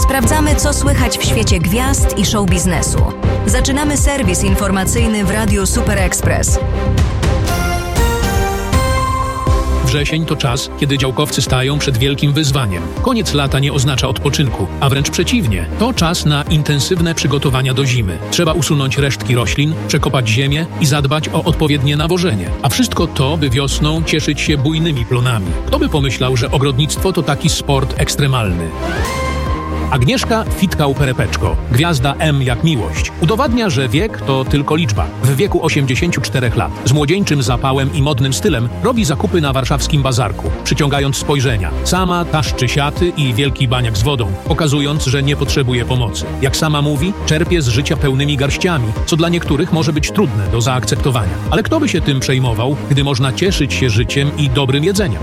Sprawdzamy, co słychać w świecie gwiazd i show biznesu. Zaczynamy serwis informacyjny w Radiu Super Express. Wrzesień to czas, kiedy działkowcy stają przed wielkim wyzwaniem. Koniec lata nie oznacza odpoczynku, a wręcz przeciwnie. To czas na intensywne przygotowania do zimy. Trzeba usunąć resztki roślin, przekopać ziemię i zadbać o odpowiednie nawożenie. A wszystko to, by wiosną cieszyć się bujnymi plonami. Kto by pomyślał, że ogrodnictwo to taki sport ekstremalny? Agnieszka Fitkał-Perepeczko, gwiazda M jak miłość, udowadnia, że wiek to tylko liczba. W wieku 84 lat, z młodzieńczym zapałem i modnym stylem, robi zakupy na warszawskim bazarku, przyciągając spojrzenia. Sama taszczy siaty i wielki baniak z wodą, pokazując, że nie potrzebuje pomocy. Jak sama mówi, czerpie z życia pełnymi garściami, co dla niektórych może być trudne do zaakceptowania. Ale kto by się tym przejmował, gdy można cieszyć się życiem i dobrym jedzeniem?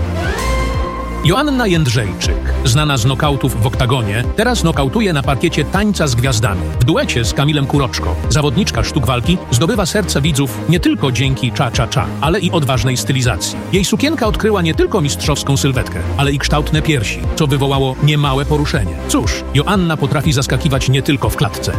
Joanna Jędrzejczyk, znana z nokautów w oktagonie, teraz nokautuje na parkiecie Tańca z Gwiazdami. W duecie z Kamilem Kuroczko, zawodniczka sztuk walki, zdobywa serca widzów nie tylko dzięki cza-cza-cza, ale i odważnej stylizacji. Jej sukienka odkryła nie tylko mistrzowską sylwetkę, ale i kształtne piersi, co wywołało niemałe poruszenie. Cóż, Joanna potrafi zaskakiwać nie tylko w klatce.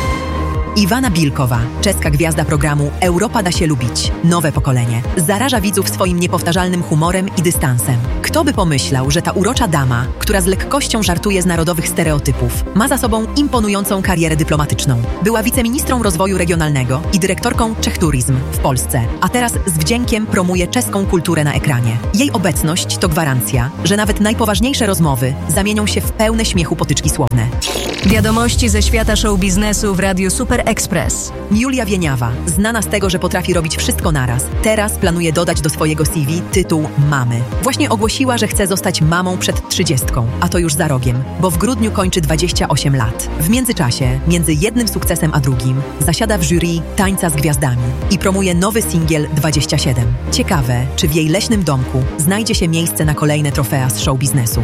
Iwana Bilkowa, czeska gwiazda programu Europa da się lubić. Nowe pokolenie. Zaraża widzów swoim niepowtarzalnym humorem i dystansem. Kto by pomyślał, że ta urocza dama, która z lekkością żartuje z narodowych stereotypów, ma za sobą imponującą karierę dyplomatyczną. Była wiceministrą rozwoju regionalnego i dyrektorką Czech Turizm w Polsce, a teraz z wdziękiem promuje czeską kulturę na ekranie. Jej obecność to gwarancja, że nawet najpoważniejsze rozmowy zamienią się w pełne śmiechu potyczki słowne. Wiadomości ze świata show biznesu w Radiu Super Express. Julia Wieniawa, znana z tego, że potrafi robić wszystko naraz, teraz planuje dodać do swojego CV tytuł mamy. Właśnie ogłosiła, że chce zostać mamą przed 30, a to już za rogiem, bo w grudniu kończy 28 lat. W międzyczasie, między jednym sukcesem a drugim, zasiada w jury Tańca z Gwiazdami i promuje nowy singiel 27. Ciekawe, czy w jej leśnym domku znajdzie się miejsce na kolejne trofea z show biznesu.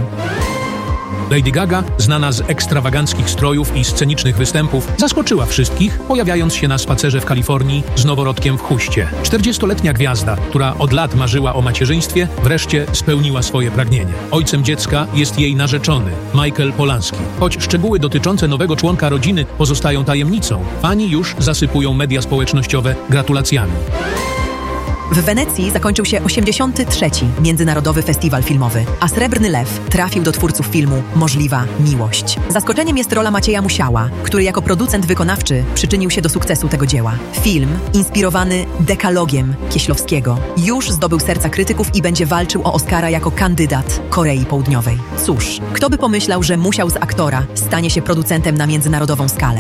Lady Gaga, znana z ekstrawaganckich strojów i scenicznych występów, zaskoczyła wszystkich, pojawiając się na spacerze w Kalifornii z noworodkiem w chuście. 40-letnia gwiazda, która od lat marzyła o macierzyństwie, wreszcie spełniła swoje pragnienie. Ojcem dziecka jest jej narzeczony, Michael Polanski. Choć szczegóły dotyczące nowego członka rodziny pozostają tajemnicą, fani już zasypują media społecznościowe gratulacjami. W Wenecji zakończył się 83. Międzynarodowy Festiwal Filmowy, a Srebrny Lew trafił do twórców filmu Możliwa miłość. Zaskoczeniem jest rola Macieja Musiała, który jako producent wykonawczy przyczynił się do sukcesu tego dzieła. Film, inspirowany dekalogiem Kieślowskiego, już zdobył serca krytyków i będzie walczył o Oscara jako kandydat Korei Południowej. Cóż, kto by pomyślał, że Musiał z aktora stanie się producentem na międzynarodową skalę?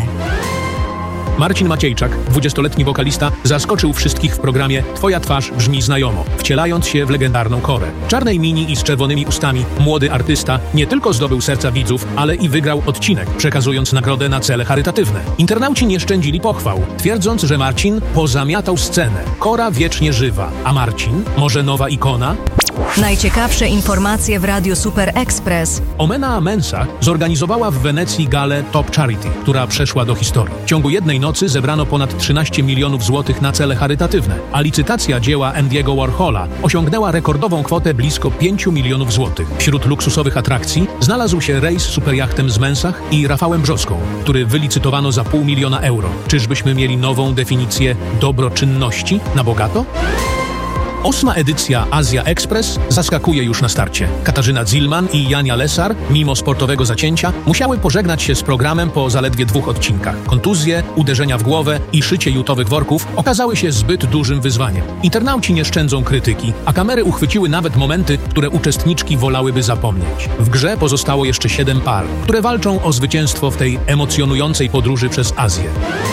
Marcin Maciejczak, 20-letni wokalista, zaskoczył wszystkich w programie Twoja twarz brzmi znajomo, wcielając się w legendarną Korę. W czarnej mini i z czerwonymi ustami młody artysta nie tylko zdobył serca widzów, ale i wygrał odcinek, przekazując nagrodę na cele charytatywne. Internauci nie szczędzili pochwał, twierdząc, że Marcin pozamiatał scenę. Kora wiecznie żywa, a Marcin, może nowa ikona? Najciekawsze informacje w Radiu Super Express. Omena Mensa zorganizowała w Wenecji galę Top Charity, która przeszła do historii. W ciągu jednej nocy zebrano ponad 13 milionów złotych na cele charytatywne, a licytacja dzieła Andy'ego Warhola osiągnęła rekordową kwotę blisko 5 milionów złotych. Wśród luksusowych atrakcji znalazł się rejs superjachtem z Mensach i Rafałem Brzoską, który wylicytowano za $500 000 euro. Czyżbyśmy mieli nową definicję dobroczynności na bogato? 8. edycja Azja Express zaskakuje już na starcie. Katarzyna Zilman i Jania Lesar, mimo sportowego zacięcia, musiały pożegnać się z programem po zaledwie 2 odcinkach. Kontuzje, uderzenia w głowę i szycie jutowych worków okazały się zbyt dużym wyzwaniem. Internauci nie szczędzą krytyki, a kamery uchwyciły nawet momenty, które uczestniczki wolałyby zapomnieć. W grze pozostało jeszcze 7 par, które walczą o zwycięstwo w tej emocjonującej podróży przez Azję.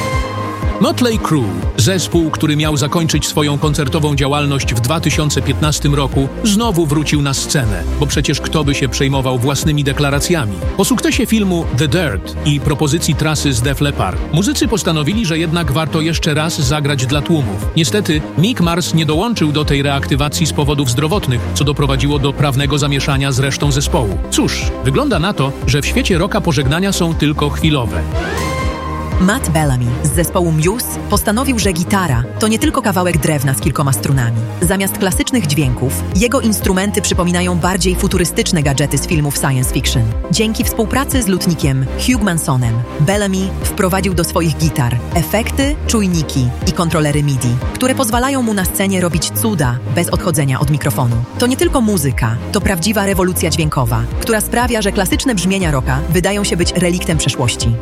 Motley Crue, zespół, który miał zakończyć swoją koncertową działalność w 2015 roku, znowu wrócił na scenę, bo przecież kto by się przejmował własnymi deklaracjami. Po sukcesie filmu The Dirt i propozycji trasy z Def Leppard, muzycy postanowili, że jednak warto jeszcze raz zagrać dla tłumów. Niestety, Mick Mars nie dołączył do tej reaktywacji z powodów zdrowotnych, co doprowadziło do prawnego zamieszania z resztą zespołu. Cóż, wygląda na to, że w świecie rocka pożegnania są tylko chwilowe. Matt Bellamy z zespołu Muse postanowił, że gitara to nie tylko kawałek drewna z kilkoma strunami. Zamiast klasycznych dźwięków, jego instrumenty przypominają bardziej futurystyczne gadżety z filmów science fiction. Dzięki współpracy z lutnikiem Hugh Mansonem, Bellamy wprowadził do swoich gitar efekty, czujniki i kontrolery MIDI, które pozwalają mu na scenie robić cuda bez odchodzenia od mikrofonu. To nie tylko muzyka, to prawdziwa rewolucja dźwiękowa, która sprawia, że klasyczne brzmienia rocka wydają się być reliktem przeszłości.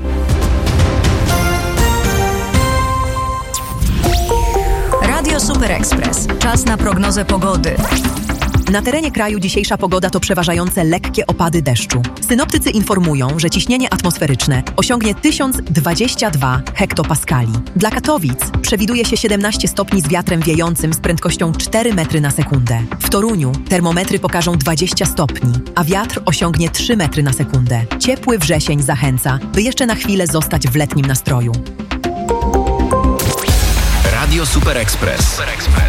Radio Super Express. Czas na prognozę pogody. Na terenie kraju dzisiejsza pogoda to przeważające lekkie opady deszczu. Synoptycy informują, że ciśnienie atmosferyczne osiągnie 1022 hektopaskali. Dla Katowic przewiduje się 17 stopni z wiatrem wiejącym z prędkością 4 metry na sekundę. W Toruniu termometry pokażą 20 stopni, a wiatr osiągnie 3 metry na sekundę. Ciepły wrzesień zachęca, by jeszcze na chwilę zostać w letnim nastroju. Radio Super Express.